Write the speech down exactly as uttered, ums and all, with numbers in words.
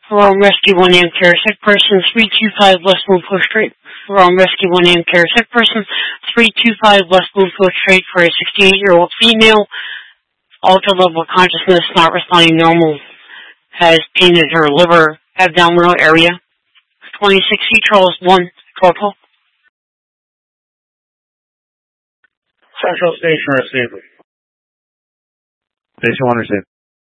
From Rescue one A M Care, sick person, three two five West Bloomfield Street. From Rescue one A M Care, sick person, three two five West Bloomfield Street for a sixty-eight-year-old female. Altered level of consciousness, not responding normal. Has pain in her liver, abdominal area. twenty-six C Charles one, Corporal. Central Station received. Station one received.